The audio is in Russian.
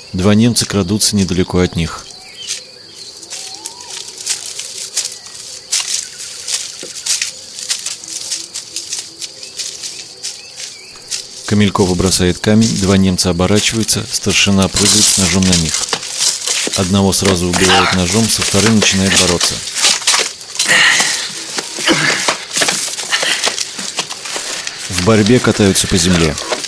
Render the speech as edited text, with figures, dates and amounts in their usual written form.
Два немца крадутся недалеко от них. Камелькова бросает камень, два немца оборачиваются, старшина прыгает с ножом на них. Одного сразу убивает ножом, со вторым начинает бороться. В борьбе катаются по земле.